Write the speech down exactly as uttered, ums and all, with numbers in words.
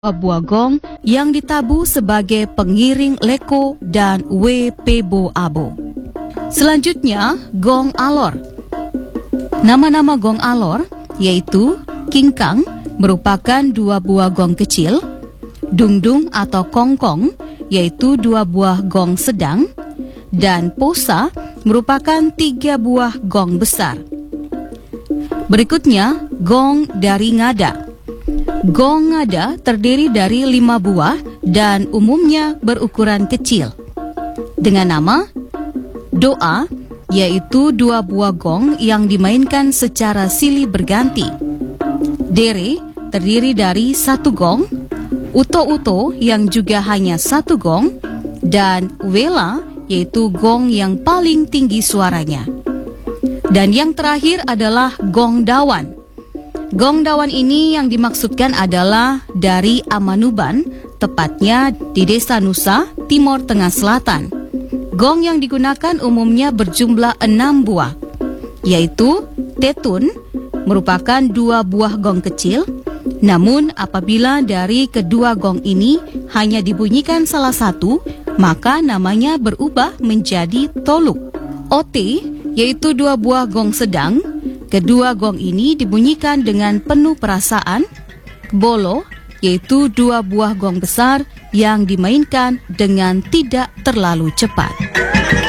buah gong yang ditabuh sebagai pengiring leko dan wepebo abo. Selanjutnya, gong alor. Nama-nama gong alor yaitu kingkang merupakan dua buah gong kecil, dungdung atau kongkong yaitu dua buah gong sedang, dan posa merupakan tiga buah gong besar. Berikutnya, gong dari ngada. Gong ngada terdiri dari lima buah dan umumnya berukuran kecil. Dengan nama doa, yaitu dua buah gong yang dimainkan secara silih berganti. Dere terdiri dari satu gong, uto-uto yang juga hanya satu gong, dan wela yaitu gong yang paling tinggi suaranya. Dan yang terakhir adalah gong dawan. Gong dawan ini yang dimaksudkan adalah dari Amanuban, tepatnya di Desa Nusa, Timur Tengah Selatan. Gong yang digunakan umumnya berjumlah enam buah, yaitu tetun, merupakan dua buah gong kecil. Namun apabila dari kedua gong ini hanya dibunyikan salah satu, maka namanya berubah menjadi toluk. Ote, yaitu dua buah gong sedang. Kedua gong ini dibunyikan dengan penuh perasaan. Bolo, yaitu dua buah gong besar yang dimainkan dengan tidak terlalu cepat.